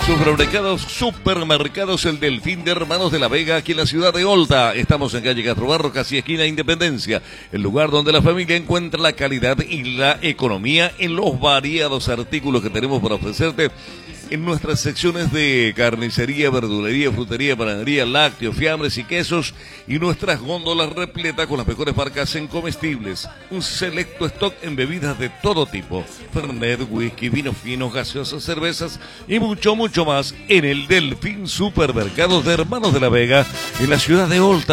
Supermercados El Delfín de Hermanos de la Vega, aquí en la ciudad de Olta. Estamos en calle Castro Barro, casi esquina Independencia, el lugar donde la familia encuentra la calidad y la economía en los variados artículos que tenemos para ofrecerte en nuestras secciones de carnicería, verdulería, frutería, panadería, lácteos, fiambres y quesos, y nuestras góndolas repletas con las mejores marcas en comestibles. Un selecto stock en bebidas de todo tipo: fernet, whisky, vinos finos, gaseosas, cervezas y mucho, mucho más en el Delfín Supermercados de Hermanos de la Vega, en la ciudad de Olta.